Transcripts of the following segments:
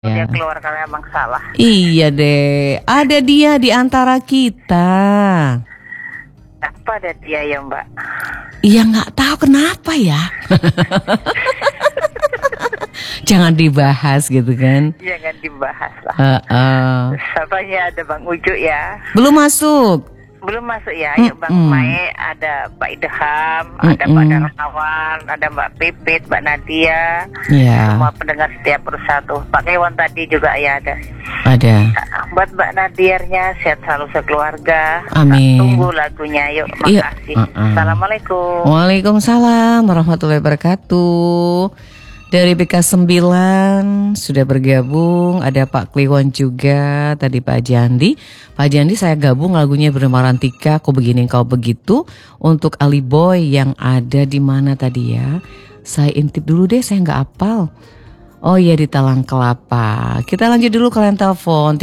Dia Ya. keluar karena emang salah. Iya deh, ada dia di antara kita. Apa ada dia ya Mbak? Iya nggak tahu kenapa ya. Jangan dibahas gitu kan. Jangan dibahas lah. Sapanya ada Bang Uju ya. Belum masuk. Belum masuk ya. Yuk Bang Mae, ada Pak Idham, ada Pak Darmawan, ada Mbak Pipit, Mbak Nadia. Iya. Semua pendengar setiap persatu. Pak Kewan tadi juga ya ada. Ada. Buat Mbak Nadiarnya sehat selalu sekeluarga. Amin. Tunggu lagunya yuk. Iya. Makasih. Assalamualaikum. Waalaikumsalam warahmatullahi wabarakatuh. Dari BK9 sudah bergabung, ada Pak Kliwon juga, tadi Pak Jandi. Pak Jandi saya gabung lagunya bernama Rantika, Kau Begini Kau Begitu, untuk Ali Boy yang ada di mana tadi ya. Saya intip dulu deh, saya nggak hafal. Oh iya, di Talang Kelapa. Kita lanjut dulu kalian telepon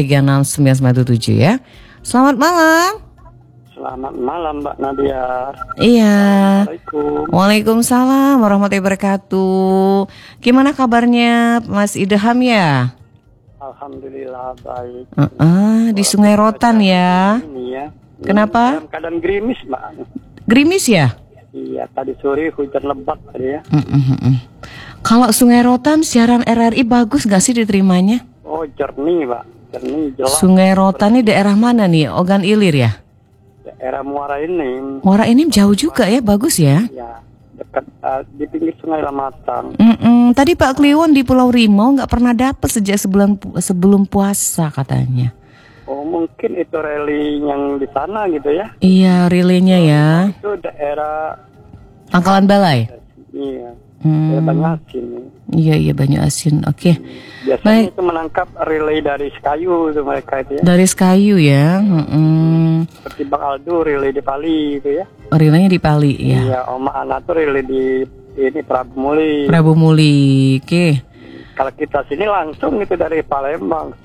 36997 ya. Selamat malam. Selamat malam Mbak Nadia. Iya. Assalamualaikum. Waalaikumsalam warahmatullahi wabarakatuh. Gimana kabarnya Mas Idham ya? Alhamdulillah baik. Di Sungai Rotan ya. Ini ya. Kenapa? Dalam keadaan gerimis Mbak. Gerimis ya? Iya, tadi sore hujan lebat tadi ya. Kalau Sungai Rotan siaran RRI bagus gak sih diterimanya? Oh, jernih Mbak. Jernih jelas. Sungai Rotan ini daerah mana nih? Ogan Ilir ya? Daerah Muara ini. Muara ini jauh juga ya, bagus ya? Ya, dekat di pinggir Sungai Lamatang. Tadi Pak Kliwon di Pulau Rimau nggak pernah dapat sejak sebelum puasa katanya. Oh, mungkin itu rally yang di sana gitu ya. Iya, relaynya ya. Itu daerah Pangkalan Balai. iya. Daerah Banyasin. Iya Banyu Asin. Oke. Biasanya itu menangkap relay dari Sekayu itu mereka itu ya. Dari Sekayu ya. Seperti Bang Aldo relay di Pali itu ya. Relaynya di Pali ya. Iya, Oma Ana tuh relay di ini Prabu Muli. Prabu Muli. Oke. Kalau kita sini langsung itu dari Palembang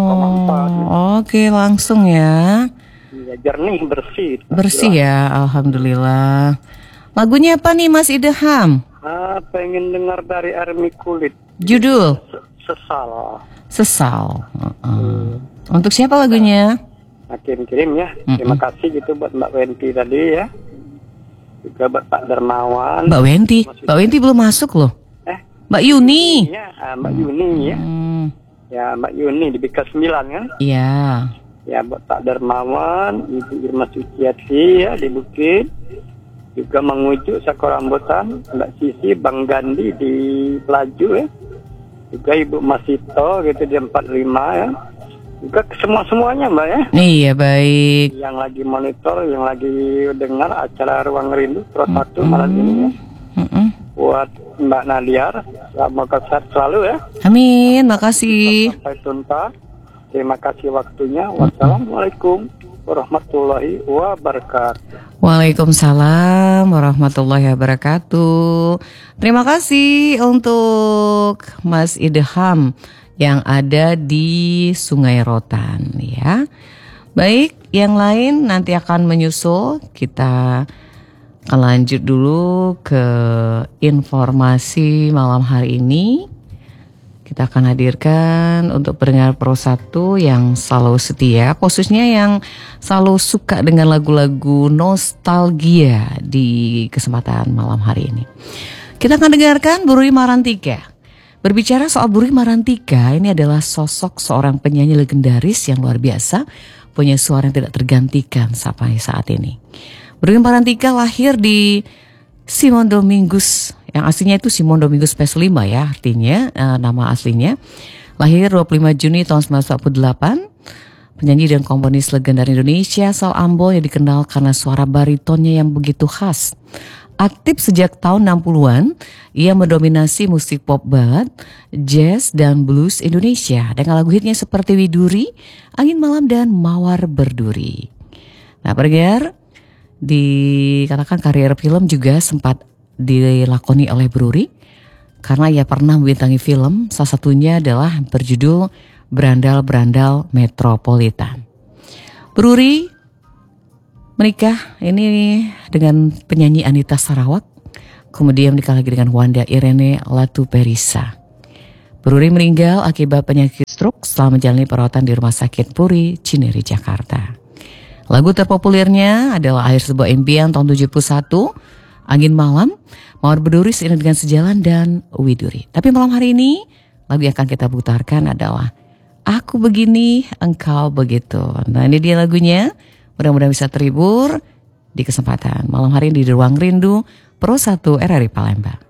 92,4. Oke, langsung ya. Iya, jernih bersih. Bersih ya, alhamdulillah. Lagunya apa nih Mas Idham? Pengen dengar dari Army Kulit. Judul? Sesal. Sesal. Untuk siapa lagunya? Kirim ya. Terima kasih gitu buat Mbak Wenti tadi ya. Juga buat Pak Darmawan. Mbak Wenti belum masuk loh. Mbak Yuni. Ya, Mbak Yuni ya. Ya, Mbak Yuni di BK9 kan? Iya. Ya, buat Pak Darmawan, Ibu Irma Suciati ya di Bukit. Juga mengujuk Sakorambutan, Mbak Sisi, Bang Gandhi di Pelaju ya. Juga Ibu Masito gitu di 45 ya. Juga semuanya Mbak ya. Iya, baik. Yang lagi monitor, yang lagi dengar acara Ruang Rindu Pro 1 malam ini ya. Buat Mbak Nadiar, semoga sehat selalu ya. Amin, makasih. Sampai tuntas. Terima kasih waktunya. Wassalamualaikum warahmatullahi wabarakatuh. Waalaikumsalam warahmatullahi wabarakatuh. Terima kasih untuk Mas Idham yang ada di Sungai Rotan ya. Baik, yang lain nanti akan menyusul. Kita akan lanjut dulu ke informasi malam hari ini. Kita akan hadirkan untuk pendengar Pro 1 yang selalu setia, khususnya yang selalu suka dengan lagu-lagu nostalgia di kesempatan malam hari ini. Kita akan dengarkan Bu Ruri Marantika. Berbicara soal Bu Ruri Marantika, ini adalah sosok seorang penyanyi legendaris yang luar biasa, punya suara yang tidak tergantikan sampai saat ini. Bu Ruri Marantika lahir di Simon Domingus, yang aslinya itu Simon Domingus Peslima ya artinya nama aslinya. Lahir 25 Juni tahun 1948. Penyanyi dan komponis legendaris Indonesia asal Ambon yang dikenal karena suara baritonnya yang begitu khas. Aktif sejak tahun 60-an, ia mendominasi musik pop ballad, jazz dan blues Indonesia dengan lagu hitnya seperti Widuri, Angin Malam dan Mawar Berduri. Nah, pendengar, dikatakan karir film juga sempat dilakoni oleh Bu Ruri karena ia pernah membintangi film, salah satunya adalah berjudul Berandal-Berandal Metropolitan. Bu Ruri menikah ini dengan penyanyi Anita Sarawak, kemudian menikah lagi dengan Wanda Irene Latuperisa. Puri meninggal akibat penyakit stroke setelah menjalani perawatan di Rumah Sakit Puri, Cinere, Jakarta. Lagu terpopulernya adalah Akhir Sebuah Impian tahun 71, Angin Malam, Mawar Berduri, Seiring Dengan Sejalan, dan Widuri. Tapi malam hari ini, lagu yang akan kita putarkan adalah Aku Begini, Engkau Begitu. Nah, ini dia lagunya. Mudah-mudahan bisa terhibur di kesempatan malam hari ini di Ruang Rindu Pro 1 RRI Palembang.